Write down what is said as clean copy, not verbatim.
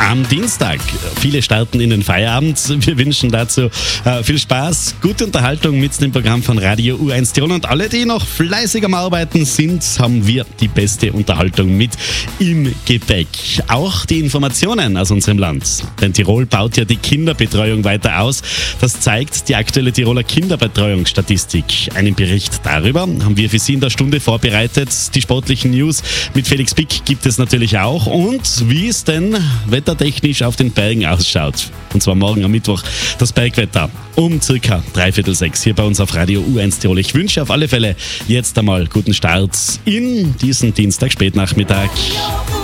am Dienstag. Viele starten in den Feierabend. Wir wünschen dazu viel Spaß, gute Unterhaltung mit dem Programm von Radio U1 Tirol. Und alle, die noch fleißig am Arbeiten sind, haben wir die beste Unterhaltung mit im Gepäck. Auch die Informationen aus unserem Land. Denn Tirol baut ja die Kinderbetreuung weiter aus. Das zeigt die aktuelle Tiroler Kinderbetreuungsstatistik. Einen Bericht darüber haben wir für Sie in der Stunde vorbereitet. Die sportlichen News mit Felix Pick gibt es natürlich auch. Und wie es denn wettertechnisch auf den Bergen ausschaut. Und zwar morgen am Mittwoch das Bergwetter um circa 5:45 hier bei uns auf Radio U1 Tirol. Ich wünsche auf alle Fälle jetzt einmal guten Start in diesen Dienstag Spätnachmittag.